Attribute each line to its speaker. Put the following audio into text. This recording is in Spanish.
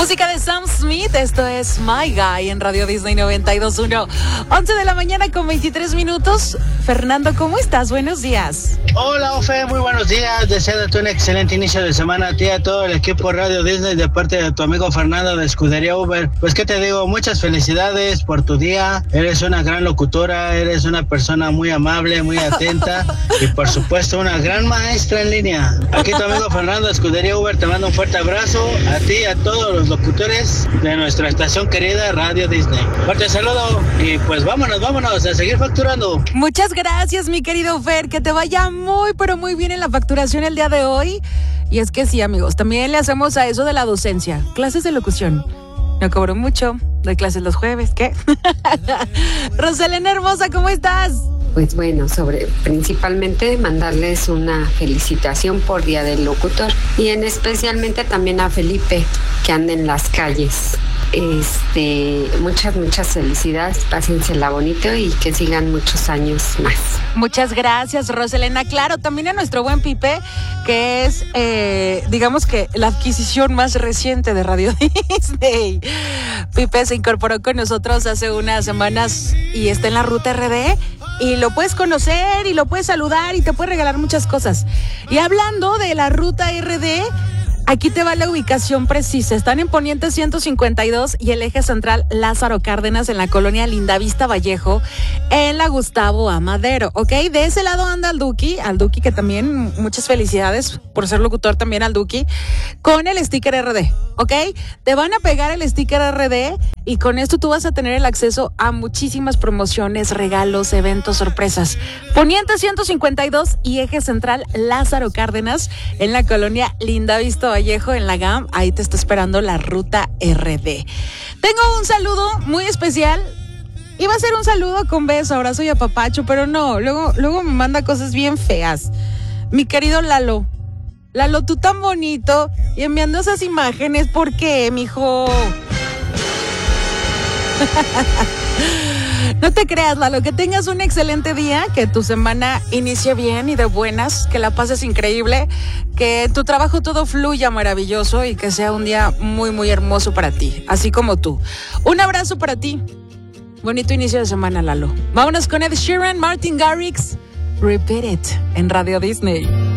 Speaker 1: Música de Sam Smith, esto es My Guy en Radio Disney 92.1. 11 de la mañana con 23 minutos. Fernando, ¿cómo estás? Buenos días.
Speaker 2: Hola, Ofe, muy buenos días. Deseándote un excelente inicio de semana a ti y a todo el equipo Radio Disney de parte de tu amigo Fernando de Escudería Uber. Pues, ¿qué te digo? Muchas felicidades por tu día. Eres una gran locutora, eres una persona muy amable, muy atenta y, por supuesto, una gran maestra en línea. Aquí tu amigo Fernando de Escudería Uber te manda un fuerte abrazo a ti y a todos los locutores de nuestra estación querida Radio Disney. Fuerte saludo y pues vámonos a seguir facturando.
Speaker 1: Muchas gracias, mi querido Fer, que te vaya muy, pero muy bien en la facturación el día de hoy. Y es que sí, amigos, también le hacemos a eso de la docencia, clases de locución. No cobro mucho, doy clases los jueves, ¿qué? Roselena hermosa, ¿cómo estás?
Speaker 3: Pues bueno, principalmente mandarles una felicitación por Día del Locutor y especialmente también a Felipe, que anda en las calles. Muchas felicidades, pásensela bonito y que sigan muchos años más.
Speaker 1: Muchas gracias, Roselena. Claro, también a nuestro buen Pipe, que es, digamos que la adquisición más reciente de Radio Disney. Pipe se incorporó con nosotros hace unas semanas y está en la Ruta RD. Y lo puedes conocer y lo puedes saludar y te puede regalar muchas cosas. Y hablando de la Ruta RD, aquí te va la ubicación precisa. Están en Poniente 152 y el eje central Lázaro Cárdenas en la colonia Lindavista Vallejo, en la Gustavo A. Madero, ¿ok? De ese lado anda al Duki que también muchas felicidades por ser locutor también al Duki, con el sticker RD, ¿ok? Te van a pegar el sticker RD y con esto tú vas a tener el acceso a muchísimas promociones, regalos, eventos, sorpresas. Poniente 152 y eje central Lázaro Cárdenas en la colonia Lindavista Vallejo en la GAM, ahí te está esperando la Ruta RD. Tengo un saludo muy especial. Iba a ser un saludo con beso, abrazo y apapacho, pero no, luego me manda cosas bien feas. Mi querido Lalo, tú tan bonito y enviando esas imágenes, ¿por qué, mijo? No te creas, Lalo, que tengas un excelente día, que tu semana inicie bien y de buenas, que la pases increíble, que en tu trabajo todo fluya maravilloso y que sea un día muy, muy hermoso para ti, así como tú. Un abrazo para ti. Bonito inicio de semana, Lalo. Vámonos con Ed Sheeran, Martin Garrix, Repeat It en Radio Disney.